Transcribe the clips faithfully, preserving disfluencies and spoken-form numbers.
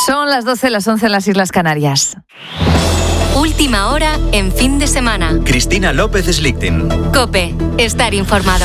Son las doce, las once en las Islas Canarias. Última hora en fin de semana. Cristina López Slichting. COPE. Estar informado.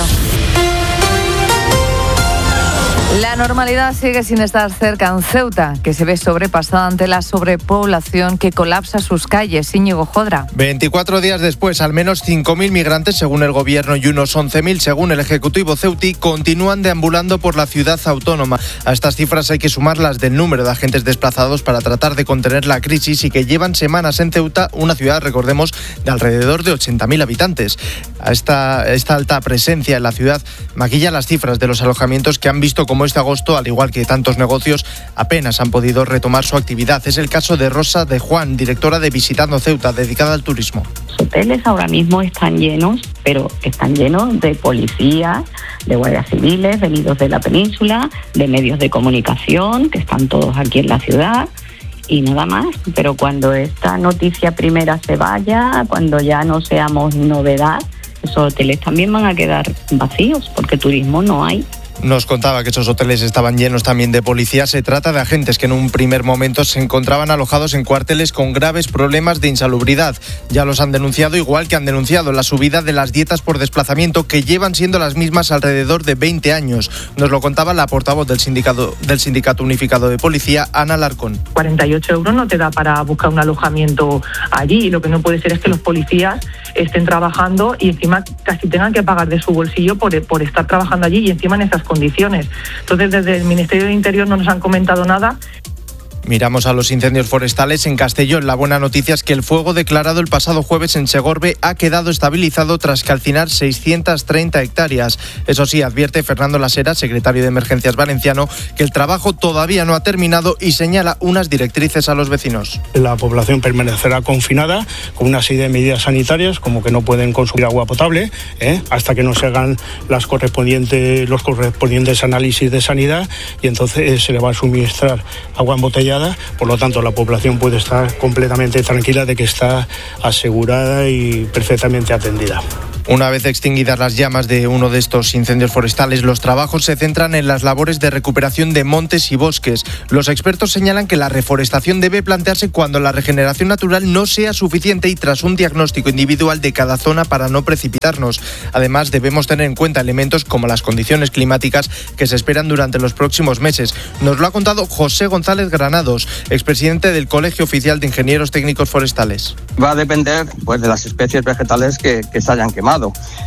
La normalidad sigue sin estar cerca en Ceuta, que se ve sobrepasada ante la sobrepoblación que colapsa sus calles. Íñigo Jodra. veinticuatro días después, al menos cinco mil migrantes, según el gobierno, y unos once mil, según el Ejecutivo ceutí, continúan deambulando por la ciudad autónoma. A estas cifras hay que sumar las del número de agentes desplazados para tratar de contener la crisis y que llevan semanas en Ceuta, una ciudad, recordemos, de alrededor de ochenta mil habitantes. A esta, esta alta presencia en la ciudad maquilla las cifras de los alojamientos que han visto como este agosto, al igual que tantos negocios, apenas han podido retomar su actividad. Es el caso de Rosa de Juan, directora de Visitando Ceuta, dedicada al turismo. Los hoteles ahora mismo están llenos, pero están llenos de policías, de guardias civiles, venidos de la península, de medios de comunicación, que están todos aquí en la ciudad, y nada más. Pero cuando esta noticia primera se vaya, cuando ya no seamos novedad, esos hoteles también van a quedar vacíos, porque turismo no hay. Nos contaba que esos hoteles estaban llenos también de policía. Se trata de agentes que en un primer momento se encontraban alojados en cuarteles con graves problemas de insalubridad. Ya los han denunciado, igual que han denunciado la subida de las dietas por desplazamiento, que llevan siendo las mismas alrededor de veinte años. Nos lo contaba la portavoz del sindicato, del Sindicato Unificado de Policía, Ana Larcón. cuarenta y ocho euros no te da para buscar un alojamiento allí, y lo que no puede ser es que los policías estén trabajando y encima casi tengan que pagar de su bolsillo por, por estar trabajando allí y encima en esas condiciones. Entonces, desde el Ministerio de Interior no nos han comentado nada. Miramos a los incendios forestales en Castellón. La buena noticia es que el fuego declarado el pasado jueves en Segorbe ha quedado estabilizado tras calcinar seiscientas treinta hectáreas. Eso sí, advierte Fernando Lasera, secretario de Emergencias valenciano, que el trabajo todavía no ha terminado y señala unas directrices a los vecinos. La población permanecerá confinada con una serie de medidas sanitarias, como que no pueden consumir agua potable, ¿eh? hasta que no se hagan las correspondientes, los correspondientes análisis de sanidad, y entonces eh, se le va a suministrar agua embotellada. Por lo tanto, la población puede estar completamente tranquila de que está asegurada y perfectamente atendida. Una vez extinguidas las llamas de uno de estos incendios forestales, los trabajos se centran en las labores de recuperación de montes y bosques. Los expertos señalan que la reforestación debe plantearse cuando la regeneración natural no sea suficiente y tras un diagnóstico individual de cada zona para no precipitarnos. Además, debemos tener en cuenta elementos como las condiciones climáticas que se esperan durante los próximos meses. Nos lo ha contado José González Granados, expresidente del Colegio Oficial de Ingenieros Técnicos Forestales. Va a depender pues, de las especies vegetales que, que se hayan quemado.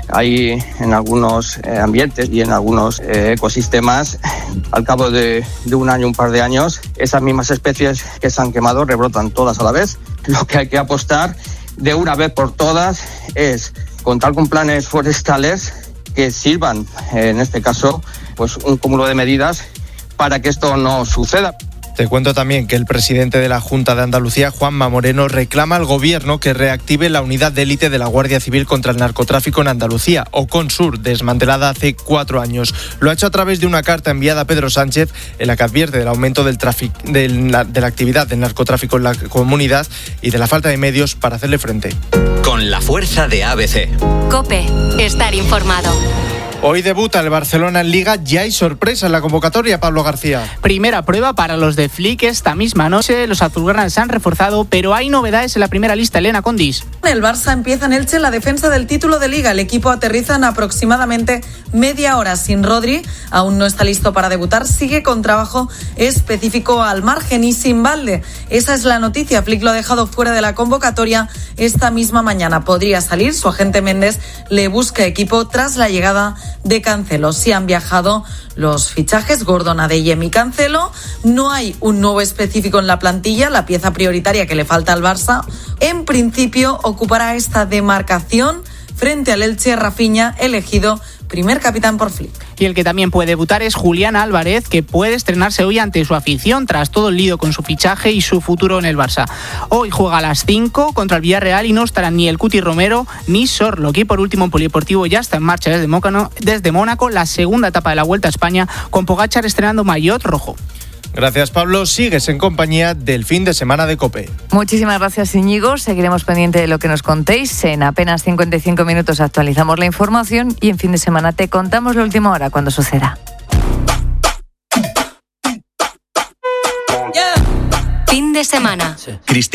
Hay en algunos eh, ambientes y en algunos eh, ecosistemas, al cabo de, de un año, un par de años, esas mismas especies que se han quemado rebrotan todas a la vez. Lo que hay que apostar de una vez por todas es contar con planes forestales que sirvan, eh, en este caso, pues un cúmulo de medidas para que esto no suceda. Te cuento también que el presidente de la Junta de Andalucía, Juanma Moreno, reclama al gobierno que reactive la unidad de élite de la Guardia Civil contra el narcotráfico en Andalucía, OCONSUR, desmantelada hace cuatro años. Lo ha hecho a través de una carta enviada a Pedro Sánchez, en la que advierte del aumento del tráfico, de la, de la actividad del narcotráfico en la comunidad y de la falta de medios para hacerle frente. Con la fuerza de A B C. COPE. Estar informado. Hoy debuta el Barcelona en Liga, ya hay sorpresa en la convocatoria, Pablo García. Primera prueba para los de Flick esta misma noche. Los azulgranas se han reforzado, pero hay novedades en la primera lista. Elena Condis. El Barça empieza en Elche la defensa del título de Liga. El equipo aterriza en aproximadamente media hora sin Rodri. Aún no está listo para debutar. Sigue con trabajo específico al margen y sin Valde. Esa es la noticia. Flick lo ha dejado fuera de la convocatoria esta misma mañana. Podría salir. Su agente Méndez le busca equipo tras la llegada de Cancelo. Sí han viajado los fichajes Gordon, Adeyemi y Cancelo. No hay un nuevo específico en la plantilla, la pieza prioritaria que le falta al Barça. En principio ocupará esta demarcación frente al Elche Rafinha, elegido primer capitán por Flick. Y el que también puede debutar es Julián Álvarez, que puede estrenarse hoy ante su afición tras todo el lío con su fichaje y su futuro en el Barça. Hoy juega a las cinco contra el Villarreal y no estarán ni el Cuti Romero ni Sorlock. Y por último, en polideportivo ya está en marcha desde Mónaco, desde Mónaco la segunda etapa de la Vuelta a España, con Pogačar estrenando maillot rojo. Gracias, Pablo. Sigues en compañía del fin de semana de COPE. Muchísimas gracias, Íñigo. Seguiremos pendiente de lo que nos contéis. En apenas cincuenta y cinco minutos actualizamos la información y en fin de semana te contamos la última hora cuando suceda. Fin de semana. Cristina